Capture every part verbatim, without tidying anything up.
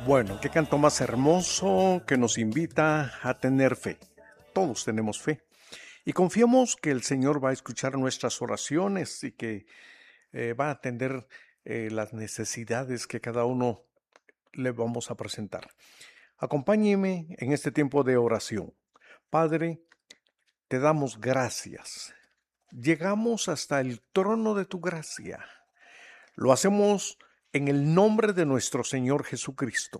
Bueno, qué canto más hermoso que nos invita a tener fe. Todos tenemos fe y confiamos que el Señor va a escuchar nuestras oraciones y que eh, va a atender eh, las necesidades que cada uno le vamos a presentar. Acompáñeme en este tiempo de oración. Padre, te damos gracias. Llegamos hasta el trono de tu gracia. Lo hacemos en el nombre de nuestro Señor Jesucristo.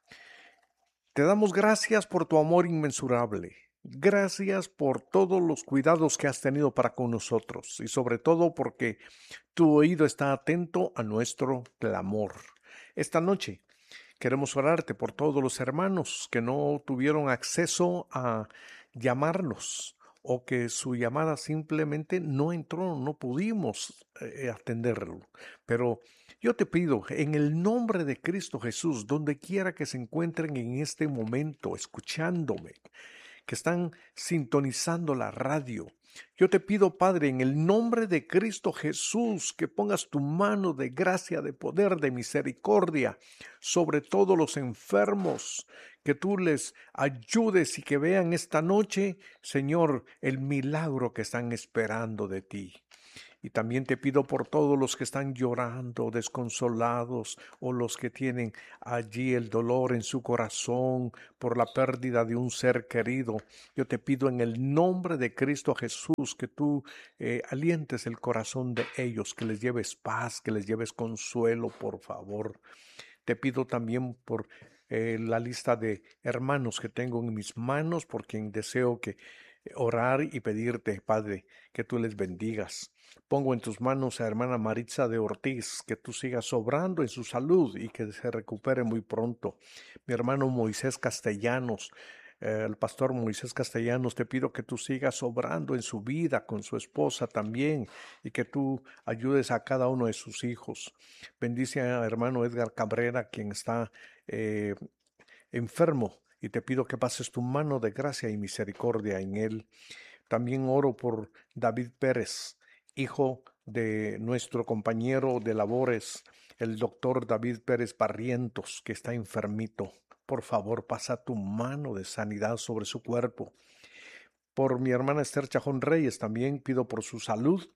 Te damos gracias por tu amor inmensurable. Gracias por todos los cuidados que has tenido para con nosotros y sobre todo porque tu oído está atento a nuestro clamor. Esta noche queremos orarte por todos los hermanos que no tuvieron acceso a llamarnos o que su llamada simplemente no entró, no pudimos eh, atenderlo. Pero yo te pido, en el nombre de Cristo Jesús, donde quiera que se encuentren en este momento, escuchándome, que están sintonizando la radio, yo te pido, Padre, en el nombre de Cristo Jesús, que pongas tu mano de gracia, de poder, de misericordia sobre todos los enfermos, que tú les ayudes y que vean esta noche, Señor, el milagro que están esperando de ti. Y también te pido por todos los que están llorando, desconsolados, o los que tienen allí el dolor en su corazón por la pérdida de un ser querido. Yo te pido en el nombre de Cristo Jesús que tú eh, alientes el corazón de ellos, que les lleves paz, que les lleves consuelo, por favor. Te pido también por eh, la lista de hermanos que tengo en mis manos, por quien deseo que orar y pedirte, Padre, que tú les bendigas. Pongo en tus manos a hermana Maritza de Ortiz, que tú sigas obrando en su salud y que se recupere muy pronto. Mi hermano Moisés Castellanos, eh, el pastor Moisés Castellanos, te pido que tú sigas obrando en su vida, con su esposa también, y que tú ayudes a cada uno de sus hijos. Bendice a hermano Edgar Cabrera, quien está eh, enfermo, y te pido que pases tu mano de gracia y misericordia en él. También oro por David Pérez, hijo de nuestro compañero de labores, el doctor David Pérez Barrientos, que está enfermito. Por favor, pasa tu mano de sanidad sobre su cuerpo. Por mi hermana Esther Chajón Reyes, también pido por su salud,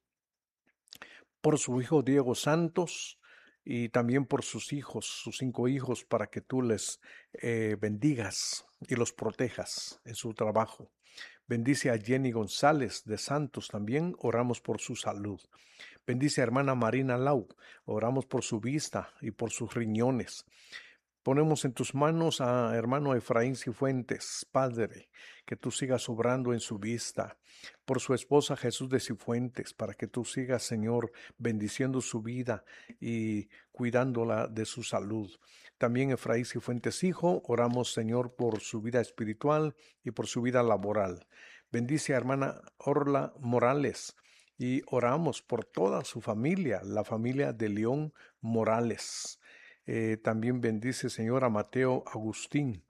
por su hijo Diego Santos, y también por sus hijos, sus cinco hijos, para que tú les eh, bendigas y los protejas en su trabajo. Bendice a Jenny González de Santos, también oramos por su salud. Bendice a hermana Marina Lau, oramos por su vista y por sus riñones. Ponemos en tus manos a hermano Efraín Cifuentes, Padre, que tú sigas obrando en su vista, por su esposa Jesús de Cifuentes, para que tú sigas, Señor, bendiciendo su vida y cuidándola de su salud. También Efraín Cifuentes, hijo, oramos, Señor, por su vida espiritual y por su vida laboral. Bendice a hermana Orla Morales y oramos por toda su familia, la familia de León Morales. Eh, también bendice, Señor, a Mateo Agustín.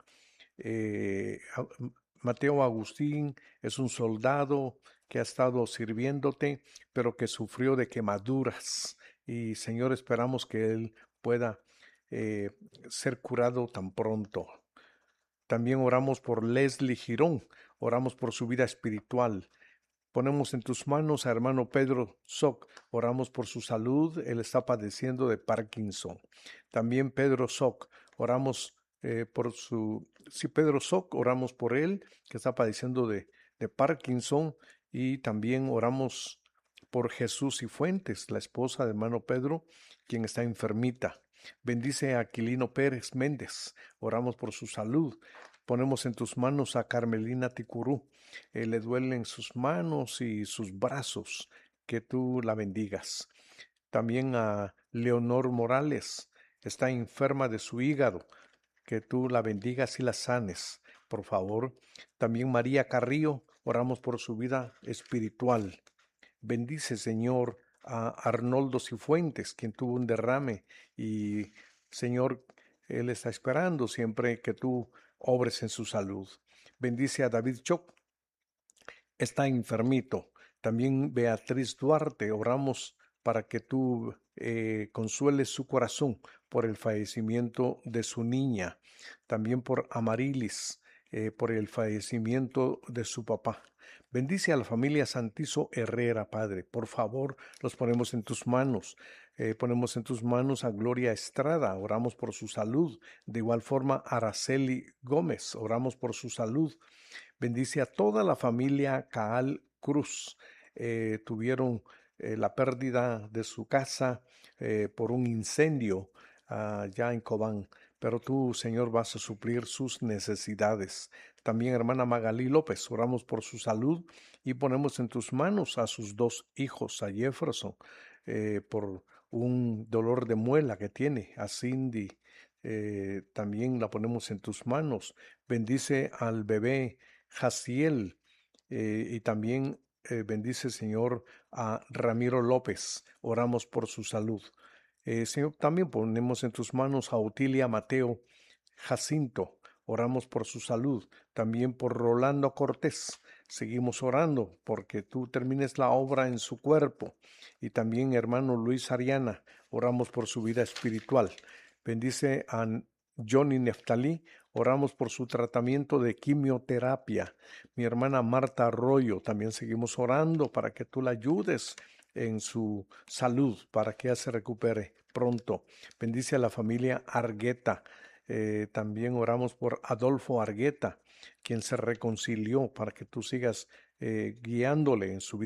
Eh, a, Mateo Agustín es un soldado que ha estado sirviéndote, pero que sufrió de quemaduras. Y, Señor, esperamos que él pueda eh, ser curado tan pronto. También oramos por Leslie Girón, oramos por su vida espiritual. Ponemos en tus manos a hermano Pedro Soc, oramos por su salud, él está padeciendo de Parkinson. También Pedro Soc, oramos eh, por su, sí, Pedro Soc, oramos por él, que está padeciendo de, de Parkinson, y también oramos por Jesús y Fuentes, la esposa de hermano Pedro, quien está enfermita. Bendice a Aquilino Pérez Méndez, oramos por su salud. Ponemos en tus manos a Carmelina Ticurú, eh, le duelen sus manos y sus brazos, que tú la bendigas. También a Leonor Morales, está enferma de su hígado, que tú la bendigas y la sanes, por favor. También María Carrillo, oramos por su vida espiritual. Bendice, Señor, a Arnoldo Cifuentes, quien tuvo un derrame y, Señor, él está esperando siempre que tú obres en su salud. Bendice a David Choc, está enfermito. También Beatriz Duarte, oramos para que tú eh, consueles su corazón por el fallecimiento de su niña, también por Amarilis, eh, por el fallecimiento de su papá. Bendice a la familia Santizo Herrera, Padre. Por favor, los ponemos en tus manos. Eh, ponemos en tus manos a Gloria Estrada, oramos por su salud. De igual forma, Araceli Gómez, oramos por su salud. Bendice a toda la familia Caal Cruz. Eh, tuvieron eh, la pérdida de su casa eh, por un incendio allá uh, en Cobán. Pero tú, Señor, vas a suplir sus necesidades. También, hermana Magalí López, oramos por su salud y ponemos en tus manos a sus dos hijos, a Jefferson, eh, por un dolor de muela que tiene, a Cindy, eh, también la ponemos en tus manos. Bendice al bebé Jaciel, eh, y también eh, bendice, Señor, a Ramiro López. Oramos por su salud. Eh, Señor, también ponemos en tus manos a Otilia Mateo Jacinto. Oramos por su salud. También por Rolando Cortés. Seguimos orando porque tú termines la obra en su cuerpo. Y también, hermano Luis Ariana, oramos por su vida espiritual. Bendice a Johnny Neftalí, oramos por su tratamiento de quimioterapia. Mi hermana Marta Arroyo, también seguimos orando para que tú la ayudes en su salud, para que ella se recupere pronto. Bendice a la familia Argueta. Eh, también oramos por Adolfo Argueta, quien se reconcilió, para que tú sigas eh, guiándole en su vida